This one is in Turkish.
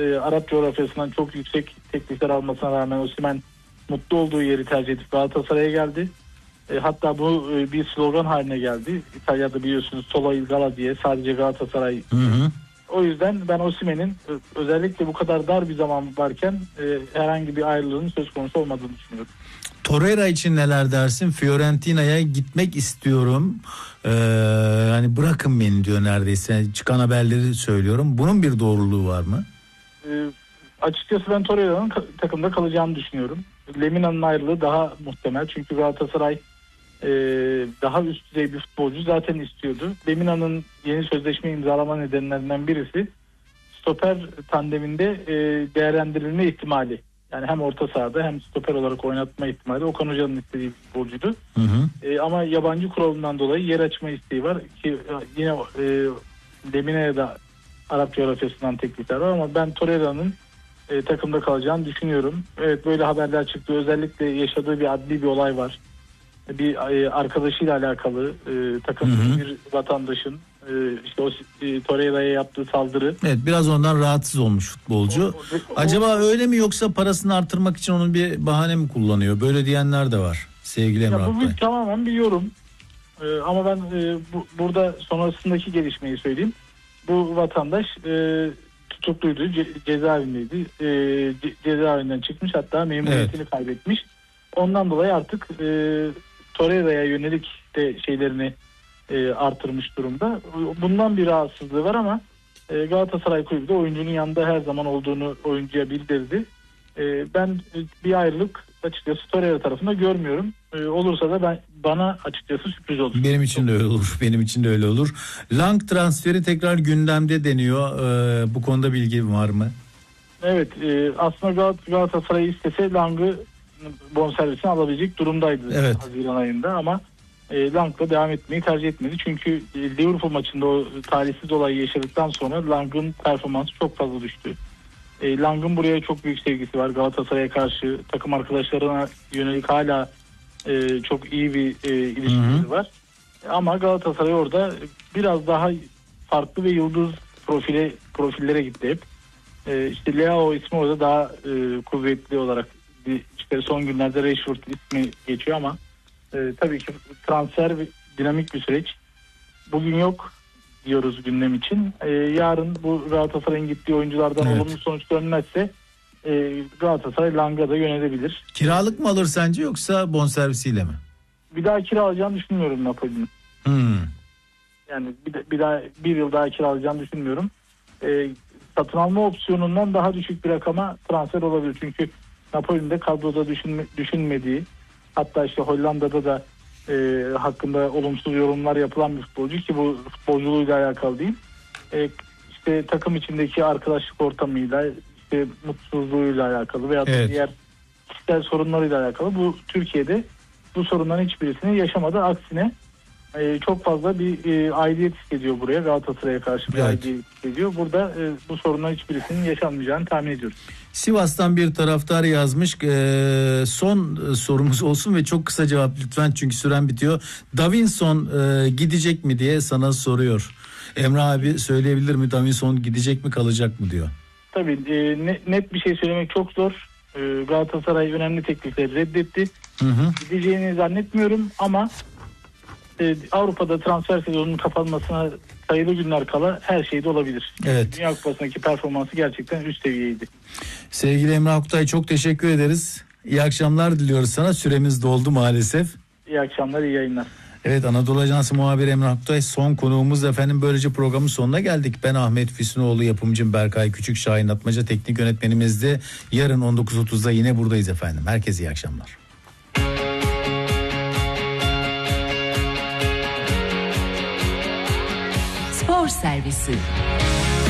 Arap coğrafyasından çok yüksek teklifler almasına rağmen Osimhen mutlu olduğu yeri tercih edip Galatasaray'a geldi. Hatta bu bir slogan haline geldi. İtalya'da biliyorsunuz Solo il Gala diye, sadece Galatasaray. O yüzden ben Osimhen'in özellikle bu kadar dar bir zaman varken herhangi bir ayrılığın söz konusu olmadığını düşünüyorum. Torreira için neler dersin? Fiorentina'ya gitmek istiyorum. Yani bırakın beni diyor neredeyse. Çıkan haberleri söylüyorum. Bunun bir doğruluğu var mı? Açıkçası ben Torreira'nın takımda kalacağını düşünüyorum. Lemina'nın ayrılığı daha muhtemel. Çünkü Galatasaray daha üst düzey bir futbolcu zaten istiyordu. Lemina'nın yeni sözleşme imzalama nedenlerinden birisi stoper tandeminde değerlendirilme ihtimali. Yani hem orta sahada hem stoper olarak oynatma ihtimali Okan Hoca'nın istediği bir futbolcuydu. Ama yabancı kuralından dolayı yer açma isteği var ki yine Lemina'ya da Arap coğrafyasından teklifler var ama ben Torreira'nın takımda kalacağını düşünüyorum. Evet, böyle haberler çıktı. Özellikle yaşadığı bir adli bir olay var. Bir arkadaşıyla alakalı takımda bir vatandaşın işte o Torreira'ya yaptığı saldırı. Evet, biraz ondan rahatsız olmuş futbolcu. Acaba öyle mi, yoksa parasını artırmak için onun bir bahane mi kullanıyor? Böyle diyenler de var sevgili Emrah Bey. Bu tamamen bir yorum. Ama ben burada sonrasındaki gelişmeyi söyleyeyim. Bu vatandaş tutukluydu, cezaevindeydi. Cezaevinden çıkmış, hatta memuriyetini kaybetmiş. Ondan dolayı artık Torreira'ya yönelik de şeylerini artırmış durumda. Bundan bir rahatsızlığı var ama Galatasaray Kulübü de oyuncunun yanında her zaman olduğunu oyuncuya bildirdi. Ben bir ayrılık açıkçası Torreira tarafında görmüyorum. Olursa da bana açıkçası sürpriz olur. Benim için de öyle olur. Benim için de öyle olur. Lang transferi tekrar gündemde deniyor. Bu konuda bilgi var mı? Evet. Aslında Galatasaray istese Lang'ı bonservisini alabilecek durumdaydı Haziran ayında ama Lang'la devam etmeyi tercih etmedi. Çünkü Liverpool maçında o talihsiz olayı yaşadıktan sonra Lang'ın performansı çok fazla düştü. Lang'ın buraya çok büyük sevgisi var. Galatasaray'a karşı takım arkadaşlarına yönelik hala çok iyi bir ilişkileri var. Ama Galatasaray orada biraz daha farklı ve yıldız profillere gitti hep. İşte Leao ismi orada daha kuvvetli olarak, işte son günlerde Rashford ismi geçiyor ama tabii ki transfer dinamik bir süreç. Bugün yok diyoruz gündem için. Yarın bu Galatasaray'ın gittiği oyunculardan olumlu sonuç dönmezse Galatasaray Lang'a da yönelebilir. Kiralık mı alır sence, yoksa bonservisiyle mi? Bir daha kiralayacağını düşünmüyorum Napoli'nin. Yani bir yıl daha kiralayacağını düşünmüyorum. Satın alma opsiyonundan daha düşük bir rakama transfer olabilir. Çünkü Napoli'nin de kadroda düşünmediği, hatta işte Hollanda'da da hakkında olumsuz yorumlar yapılan bir futbolcu ki bu futbolculuğuyla alakalı değil. İşte takım içindeki arkadaşlık ortamıyla, işte mutsuzluğuyla alakalı veya diğer kişisel sorunlarıyla alakalı. Bu Türkiye'de bu sorunların hiçbirisini yaşamadı. Aksine çok fazla bir aidiyet hissediyor buraya. Galatasaray'a karşı bir aidiyet hissediyor. Burada bu sorunların hiçbirisinin yaşanmayacağını tahmin ediyoruz. Sivas'tan bir taraftar yazmış. Son sorumuz olsun ve çok kısa cevap lütfen, çünkü süren bitiyor. Davinson gidecek mi diye sana soruyor. Emrah abi söyleyebilir mi, Davinson gidecek mi, kalacak mı diyor. Tabii net bir şey söylemek çok zor. Galatasaray önemli teklifleri reddetti. Gideceğini zannetmiyorum ama Avrupa'da transfer sezonunun kapanmasına sayılı günler kala her şey de olabilir. Evet. Dünya Kupası'ndaki performansı gerçekten üst seviyeydi. Sevgili Emrah Oktay, çok teşekkür ederiz. İyi akşamlar diliyoruz sana. Süremiz doldu maalesef. İyi akşamlar, iyi yayınlar. Evet, Anadolu Ajansı muhabiri Emrah Oktay son konuğumuz efendim. Böylece programın sonuna geldik. Ben Ahmet Füsunoğlu, yapımcım Berkay Küçük, Şahin Atmaca teknik yönetmenimizdi. Yarın 19.30'da yine buradayız efendim. Herkese iyi akşamlar. Spor Servisi.